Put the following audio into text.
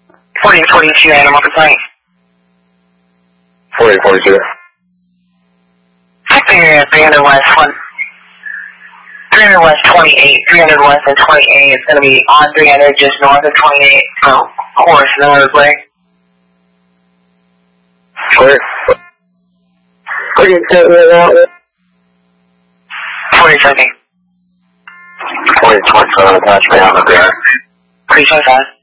4042 animal complaint. 4042. I figured 300 West 300 West 28. 300 West and 28. It's going to be on 300 just north of 28. Oh, horse, no other play. Clear. Okay, so we're out. 40 something. 4027, attachment on the ground. 325.